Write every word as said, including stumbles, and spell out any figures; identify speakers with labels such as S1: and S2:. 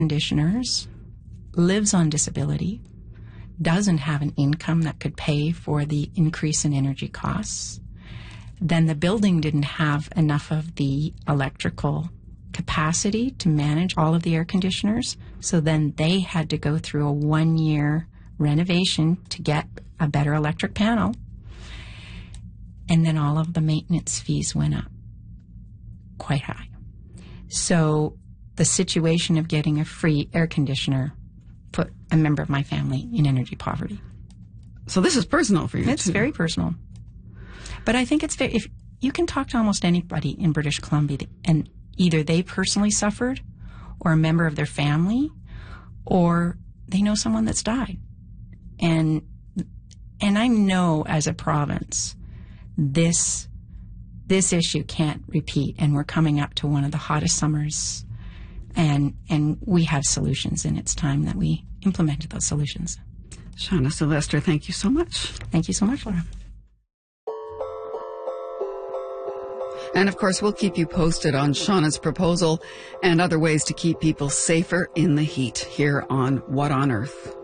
S1: conditioners, lives on disability, doesn't have an income that could pay for the increase in energy costs. Then the building didn't have enough of the electrical capacity to manage all of the air conditioners. So then they had to go through a one-year renovation to get a better electric panel. And then all of the maintenance fees went up quite high. So the situation of getting a free air conditioner put a member of my family in energy poverty.
S2: So this is personal for you,
S1: It's
S2: too.
S1: very personal. But I think it's very, if you can talk to almost anybody in British Columbia, and either they personally suffered, or a member of their family, or they know someone that's died. And and I know as a province, this this issue can't repeat, and we're coming up to one of the hottest summers, and and we have solutions, and it's time that we implemented those solutions.
S2: Shauna Sylvester, thank you so much.
S1: Thank you so much, Laura.
S2: And of course, we'll keep you posted on Shauna's proposal and other ways to keep people safer in the heat here on What on Earth.